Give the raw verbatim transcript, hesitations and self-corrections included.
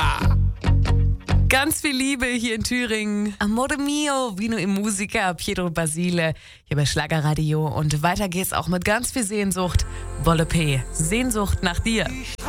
Ganz viel Liebe hier in Thüringen. Amore mio, Vino e Musica, Pietro Basile, hier bei Schlagerradio. Und weiter geht's auch mit ganz viel Sehnsucht. Wolle P. Sehnsucht nach dir.